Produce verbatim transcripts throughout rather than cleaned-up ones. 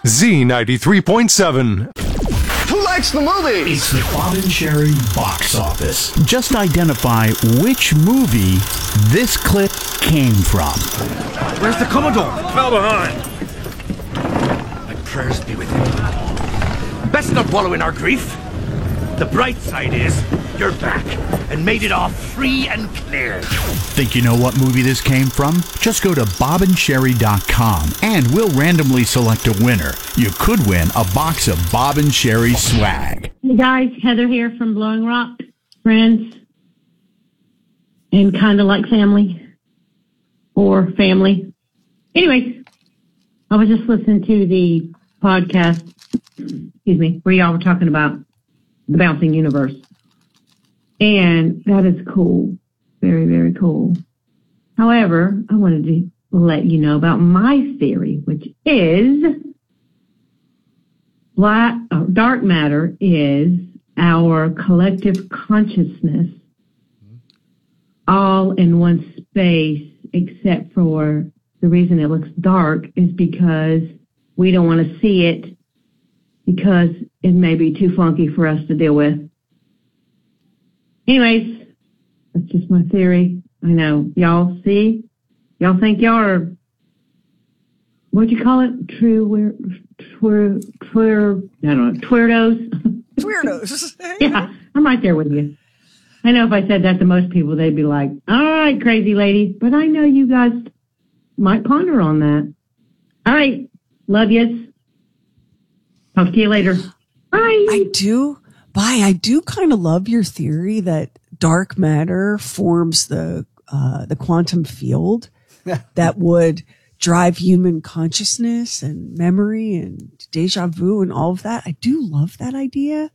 Z ninety-three point seven. Who likes the movie? It's the Bob and Sherry box office. Just identify which movie this clip came from. Where's the Commodore? Fell behind. My prayers be with him. Best not wallow in our grief. The bright side is you're back and made it off free and clear. Think you know what movie this came from? Just go to bob and sherry dot com and we'll randomly select a winner. You could win a box of Bob and Sherry swag. Hey guys, Heather here from Blowing Rock. Friends and kind of like family or family. Anyways, I was just listening to the podcast, excuse me, where y'all were talking about the bouncing universe. And that is cool. Very, very cool. However, I wanted to let you know about my theory, which is black, uh, dark matter is our collective consciousness all in one space, except for the reason it looks dark is because we don't want to see it because it may be too funky for us to deal with. Anyways, that's just my theory. I know. Y'all see? Y'all think y'all are, what'd you call it? True, we're, twir, twir, I don't know, twirdos? Twirdos. Yeah, I'm right there with you. I know if I said that to most people, they'd be like, all right, crazy lady. But I know you guys might ponder on that. All right. Love yous. Talk to you later. Bye. I do. Bye. I do kind of love your theory that dark matter forms the uh, the quantum field that would drive human consciousness and memory and deja vu and all of that. I do love that idea.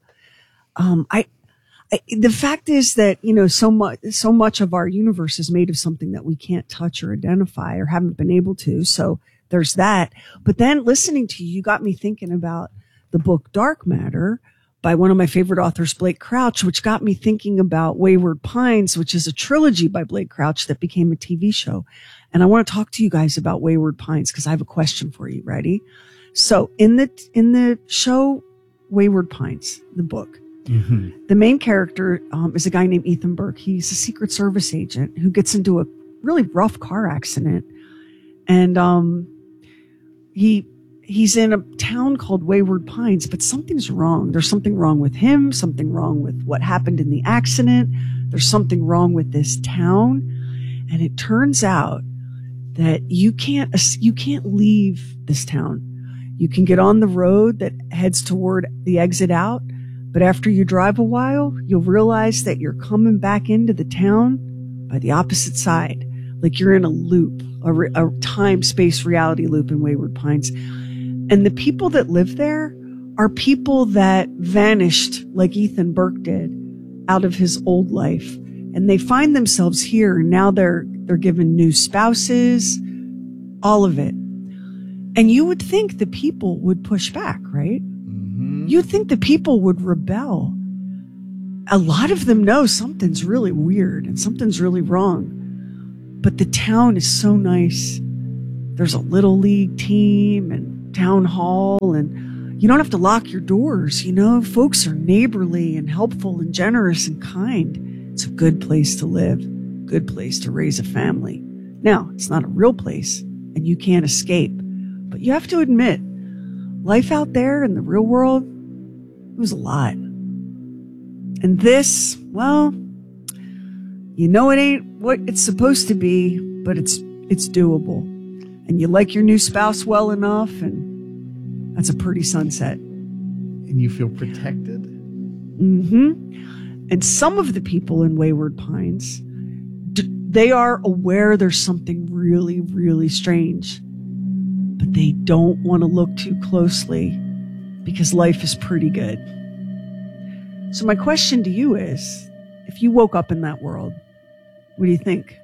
Um, I, I the fact is that, you know, so much so much of our universe is made of something that we can't touch or identify or haven't been able to. So there's that. But then listening to you, you got me thinking about the book Dark Matter by one of my favorite authors, Blake Crouch, which got me thinking about Wayward Pines, which is a trilogy by Blake Crouch that became a T V show. And I want to talk to you guys about Wayward Pines because I have a question for you. Ready? So in the, in the show Wayward Pines, the book, mm-hmm. the main character um, is a guy named Ethan Burke. He's a Secret Service agent who gets into a really rough car accident. And um, he... He's in a town called Wayward Pines, but something's wrong. There's something wrong with him, something wrong with what happened in the accident. There's something wrong with this town. And it turns out that you can't, you can't leave this town. You can get on the road that heads toward the exit out, but after you drive a while, you'll realize that you're coming back into the town by the opposite side. Like you're in a loop, a, re- a time-space reality loop in Wayward Pines. And the people that live there are people that vanished like Ethan Burke did out of his old life. And they find themselves here. And now they're, they're given new spouses, all of it. And you would think the people would push back, right? Mm-hmm. You'd think the people would rebel. A lot of them know something's really weird and something's really wrong. But the town is so nice. There's a little league team and town hall, and you don't have to lock your doors. You know, folks are neighborly and helpful and generous and kind. It's a good place to live, good place to raise a family. Now, it's not a real place and you can't escape, but you have to admit, life out there in the real world, it was a lot. And this, well, you know, it ain't what it's supposed to be, but it's, it's doable. And you like your new spouse well enough, and that's a pretty sunset. And you feel protected? Mm-hmm. And some of the people in Wayward Pines, d- they are aware there's something really, really strange. But they don't want to look too closely because life is pretty good. So my question to you is, if you woke up in that world, what do you think?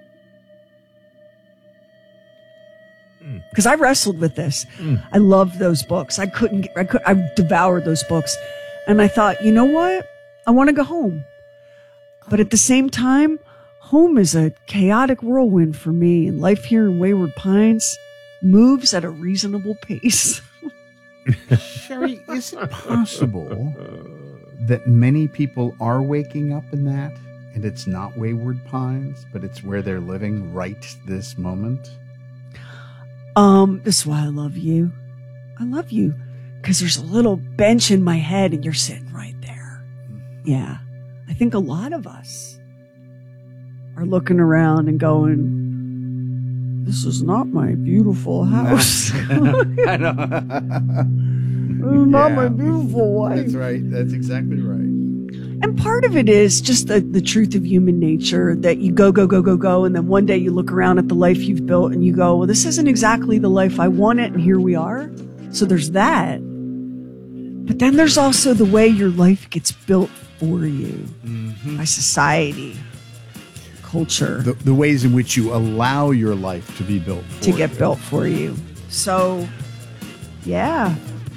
Because I wrestled with this. Mm. I loved those books. I couldn't get, I could, I devoured those books. And I thought, you know what? I want to go home. But at the same time, home is a chaotic whirlwind for me. And life here in Wayward Pines moves at a reasonable pace. Sherry, is it possible that many people are waking up in that and it's not Wayward Pines, but it's where they're living right this moment? Um, this is why I love you. I love you because there's a little bench in my head and you're sitting right there. Yeah. I think a lot of us are looking around and going, this is not my beautiful house. I know. Not Yeah. my beautiful wife. That's right. That's exactly right. And part of it is just the, the truth of human nature that you go, go, go, go, go. And then one day you look around at the life you've built and you go, well, this isn't exactly the life I wanted. And here we are. So there's that. But then there's also the way your life gets built for you mm-hmm. by society, culture. The, the ways in which you allow your life to be built for to get you. built for you. So, yeah.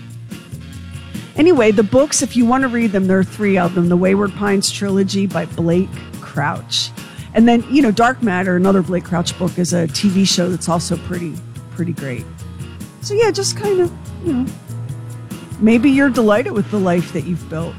Anyway, the books, if you want to read them, there are three of them. The Wayward Pines trilogy by Blake Crouch. And then, you know, Dark Matter, another Blake Crouch book, is a T V show that's also pretty, pretty great. So, yeah, just kind of, you know, maybe you're delighted with the life that you've built.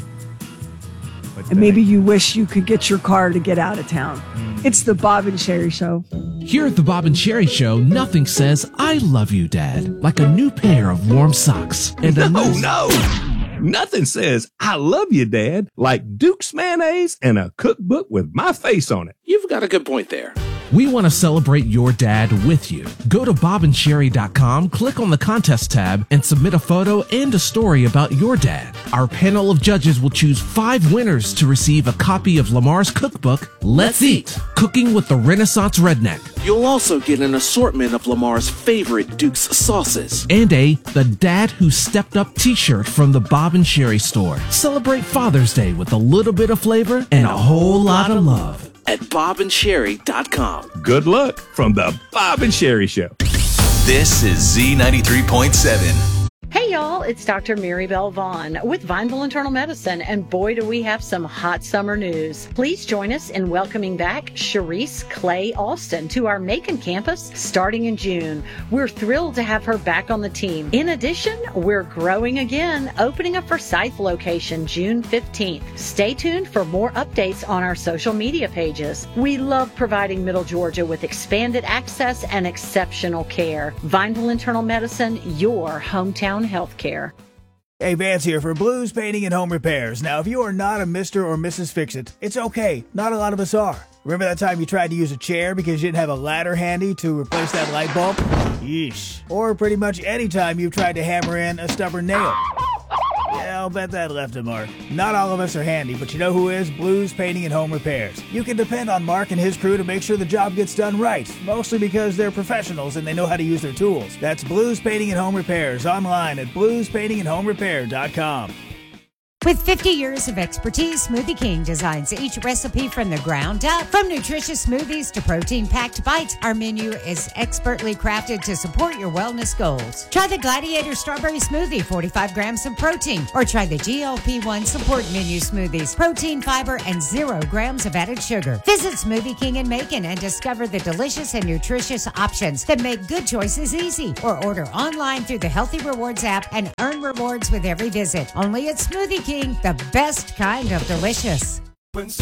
But And maybe you wish you could get your car to get out of town. Mm. It's the Bob and Sherry Show. Here at the Bob and Sherry Show, nothing says, I love you, Dad, like a new pair of warm socks. And a No, nice- no. Nothing says, I love you, Dad, like Duke's mayonnaise and a cookbook with my face on it. You've got a good point there. We want to celebrate your dad with you. Go to bob and sherry dot com, click on the contest tab, and submit a photo and a story about your dad. Our panel of judges will choose five winners to receive a copy of Lamar's cookbook, Let's Eat, Cooking with the Renaissance Redneck. You'll also get an assortment of Lamar's favorite Duke's sauces and a The Dad Who Stepped Up t-shirt from the Bob and Sherry store. Celebrate Father's Day with a little bit of flavor and a whole lot of love at bob and sherry dot com. Good luck from the Bob and Sherry Show. This is Z ninety-three point seven. Hey y'all, it's Doctor Mary Bell Vaughn with Vineville Internal Medicine, and boy do we have some hot summer news. Please join us in welcoming back Sharice Clay Alston to our Macon campus starting in June. We're thrilled to have her back on the team. In addition, we're growing again, opening a Forsyth location June fifteenth. Stay tuned for more updates on our social media pages. We love providing Middle Georgia with expanded access and exceptional care. Vineville Internal Medicine, your hometown healthcare. Hey, Vance here for Blues Painting and Home Repairs. Now, if you are not a Mister or Missus Fix-It, it's okay. Not a lot of us are. Remember that time you tried to use a chair because you didn't have a ladder handy to replace that light bulb? Yeesh. Or pretty much any time you've tried to hammer in a stubborn nail. Yeah, I'll bet that left a mark. Not all of us are handy, but you know who is? Blues Painting and Home Repairs. You can depend on Mark and his crew to make sure the job gets done right, mostly because they're professionals and they know how to use their tools. That's Blues Painting and Home Repairs online at blues painting and home repair dot com. With fifty years of expertise, Smoothie King designs each recipe from the ground up. From nutritious smoothies to protein-packed bites, our menu is expertly crafted to support your wellness goals. Try the Gladiator Strawberry Smoothie, forty-five grams of protein, or try the G L P one Support Menu Smoothies, protein, fiber, and zero grams of added sugar. Visit Smoothie King in Macon and discover the delicious and nutritious options that make good choices easy. Or order online through the Healthy Rewards app and earn rewards with every visit. Only at Smoothie King, the best kind of delicious.